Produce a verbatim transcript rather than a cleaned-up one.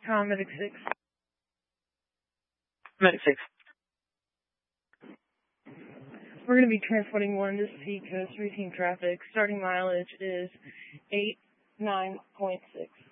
Tom, Medic six. Medic six. We're going to be transporting one to Seacoast routine traffic. Starting mileage is eight nine point six.